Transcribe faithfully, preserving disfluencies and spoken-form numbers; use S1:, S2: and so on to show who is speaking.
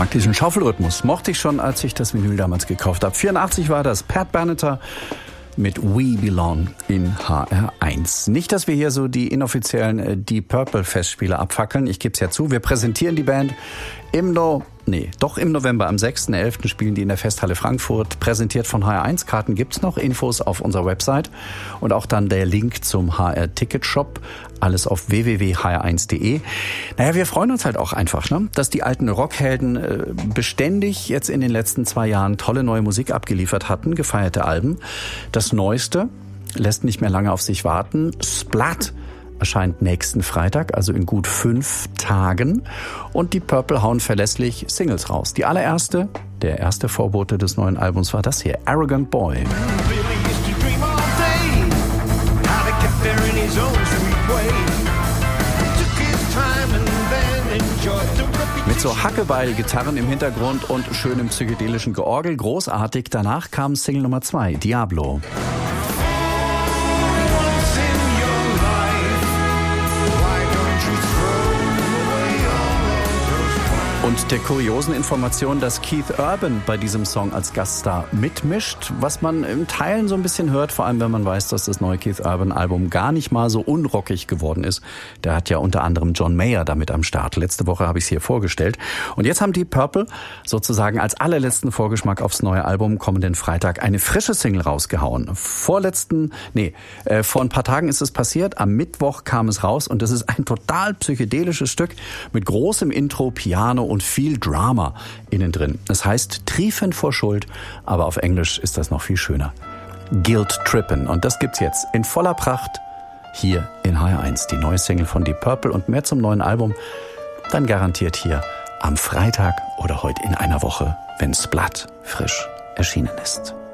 S1: mag diesen Schaufelrhythmus. Mochte ich schon, als ich das Vinyl damals gekauft habe. vierundachtzig war das. Pat Benatar mit We Belong in H R eins. Nicht, dass wir hier so die inoffiziellen Deep Purple Festspiele abfackeln. Ich gebe es ja zu. Wir präsentieren die Band im No... Nee, doch im November, am sechsten elften spielen die in der Festhalle Frankfurt, präsentiert von H R eins. Karten gibt's noch, Infos auf unserer Website und auch dann der Link zum H R-Ticket-Shop. Alles auf w w w punkt h r eins punkt d e. Naja, wir freuen uns halt auch einfach, ne, dass die alten Rockhelden äh, beständig jetzt in den letzten zwei Jahren tolle neue Musik abgeliefert hatten, gefeierte Alben. Das Neueste lässt nicht mehr lange auf sich warten. Splat erscheint nächsten Freitag, also in gut fünf Tagen. Und die Purple hauen verlässlich Singles raus. Die allererste, der erste Vorbote des neuen Albums war das hier, Arrogant Boy. Mit so Hackebeil-Gitarren im Hintergrund und schönem psychedelischen Georgel. Großartig. Danach kam Single Nummer zwei, Diablo. Und der kuriosen Information, dass Keith Urban bei diesem Song als Gaststar mitmischt, was man in Teilen so ein bisschen hört, vor allem wenn man weiß, dass das neue Keith Urban Album gar nicht mal so unrockig geworden ist. Der hat ja unter anderem John Mayer damit am Start. Letzte Woche habe ich es hier vorgestellt. Und jetzt haben die Purple sozusagen als allerletzten Vorgeschmack aufs neue Album kommenden Freitag eine frische Single rausgehauen. Vorletzten, nee, äh, vor ein paar Tagen ist es passiert. Am Mittwoch kam es raus und das ist ein total psychedelisches Stück mit großem Intro, Piano und viel Drama innen drin. Das heißt Triefend vor Schuld, aber auf Englisch ist das noch viel schöner. Guilt Trippin'. Und das gibt's jetzt in voller Pracht hier in H R eins. Die neue Single von Deep Purple und mehr zum neuen Album dann garantiert hier am Freitag oder heute in einer Woche, wenn Splat frisch erschienen ist.